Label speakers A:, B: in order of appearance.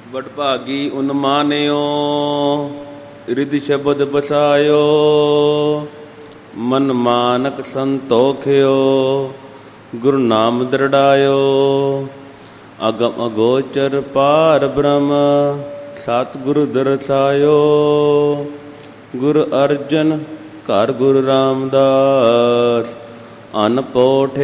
A: ਵਡਭਾਗੀ ਉਨ ਮਾਨਿਓ, ਰਿਧਿ ਸ਼ਬਦ ਬਸਾਇਓ। ਮਨ ਮਾਨਕ ਸੰਤੋਖਿਓ, ਗੁਰੂ ਨਾਮ ਦ੍ਰਿੜਾਇਓ। ਅਗਮ ਅਗੋਚਰ ਪਾਰ ਬ੍ਰਹਮ, ਸਤਿਗੁਰੂ ਦਰਸਾਇਓ। ਗੁਰੂ ਅਰਜਨ ਘਰ ਗੁਰੂ ਰਾਮਦਾਸ, ਅਨਪੋਠ